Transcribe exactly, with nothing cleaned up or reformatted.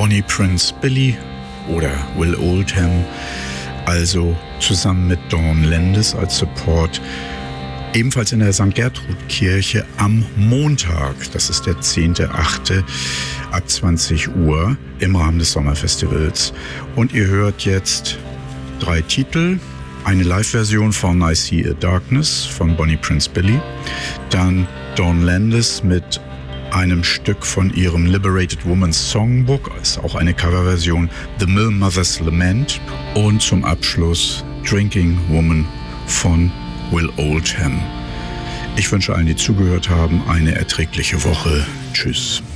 Bonnie Prince Billy oder Will Oldham, also zusammen mit Dawn Landis als Support, ebenfalls in der Sankt Gertrud-Kirche am Montag, das ist der zehnter achte ab zwanzig Uhr im Rahmen des Sommerfestivals. Und ihr hört jetzt drei Titel. Eine Live-Version von I See a Darkness von Bonnie Prince Billy, dann Dawn Landis mit einem Stück von ihrem Liberated Woman's Songbook, ist auch eine Coverversion, The Mill Mother's Lament, und zum Abschluss Drinking Woman von Will Oldham. Ich wünsche allen, die zugehört haben, eine erträgliche Woche. Tschüss.